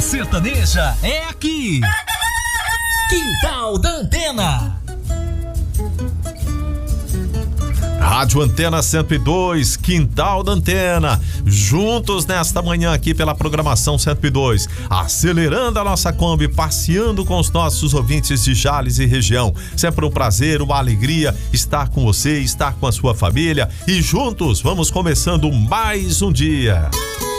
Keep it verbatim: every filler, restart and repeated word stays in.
Música sertaneja é aqui. Quintal da Antena. Rádio Antena cento e dois, Quintal da Antena, juntos nesta manhã aqui pela programação cento e dois, acelerando a nossa Kombi, passeando com os nossos ouvintes de Jales e região. Sempre um prazer, uma alegria estar com você, estar com a sua família e juntos vamos começando mais um dia.